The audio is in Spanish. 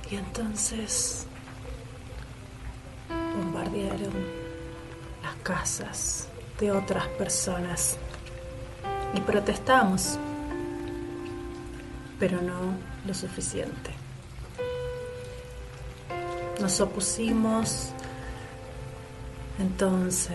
Y entonces bombardearon las casas de otras personas y protestamos, pero no lo suficiente. Nos opusimos entonces